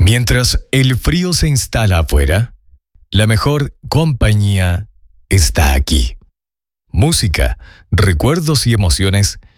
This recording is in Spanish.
Mientras el frío se instala afuera, la mejor compañía está aquí. Música, recuerdos y emociones